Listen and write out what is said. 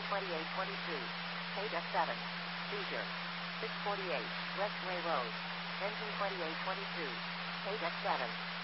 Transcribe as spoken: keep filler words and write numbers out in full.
twenty-eight twenty-three. Paid F seven. Seizure. six forty-eight. Westway Road. Engine twenty-eight twenty-two. Paid F seven.